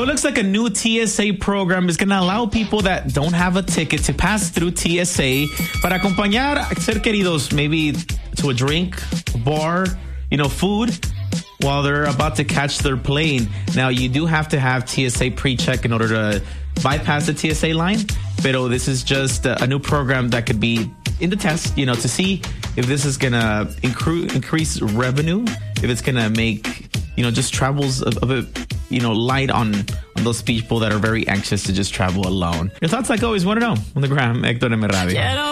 So it looks like a new TSA program is going to allow people that don't have a ticket to pass through TSA para acompañar a ser queridos, maybe to a drink, a bar, food, while they're about to catch their plane. Now, you do have to have TSA pre-check in order to bypass the TSA line, pero this is just a new program that could be in the test, to see if this is going to increase revenue, if it's going to make, just travels a bit, light on those people that are very anxious to just travel alone. Your thoughts, like always, want to know on the gram, Hector M. Radio.